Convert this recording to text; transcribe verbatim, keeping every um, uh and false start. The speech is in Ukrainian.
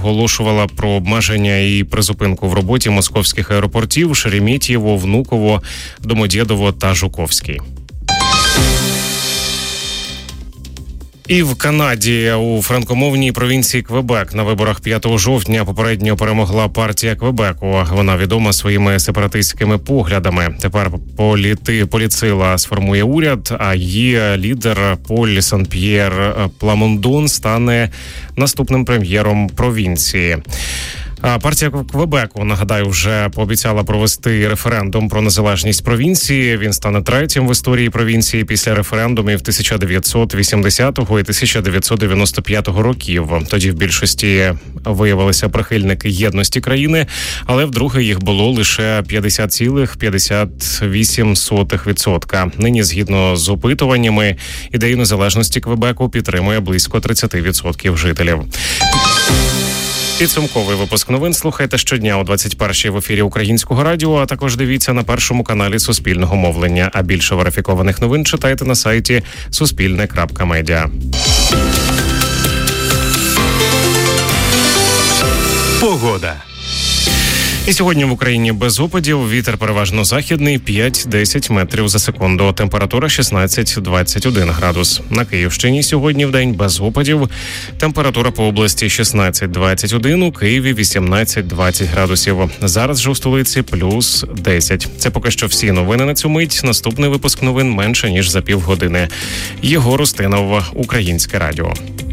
оголошувала про обмеження і призупинку в роботі московських аеропортів Шереметьєво, Внуково, Домодєдово та Жуковський. І в Канаді у франкомовній провінції Квебек на виборах п'ятого жовтня попередньо перемогла партія Квебеку. Вона відома своїми сепаратистськими поглядами. Тепер політи, поліцила сформує уряд, а її лідер Поль Сан-П'єр Пламондон стане наступним прем'єром провінції. А партія Квебеку, нагадаю, вже пообіцяла провести референдум про незалежність провінції. Він стане третім в історії провінції після референдумів тисяча дев'ятсот вісімдесятого і тисяча дев'ятсот дев'яносто п'ятого років. Тоді в більшості виявилися прихильники єдності країни, але вдруге їх було лише п'ятдесят цілих п'ятдесят вісім сотих відсотка. Нині, згідно з опитуваннями, ідею незалежності Квебеку підтримує близько тридцять відсотків жителів. Підсумковий випуск новин слухайте щодня о двадцять першій в ефірі Українського радіо, а також дивіться на першому каналі Суспільного мовлення. А більше верифікованих новин читайте на сайті суспільне крапка медіа. Погода. І сьогодні в Україні без опадів, вітер переважно західний п'ять-десять метрів за секунду, температура шістнадцять-двадцять один градус. На Київщині сьогодні вдень без опадів, температура по області шістнадцять-двадцять один, у Києві вісімнадцять-двадцять градусів. Зараз же у столиці плюс десять. Це поки що всі новини на цю мить. Наступний випуск новин менше ніж за півгодини. Єгор Устинов, Українське радіо.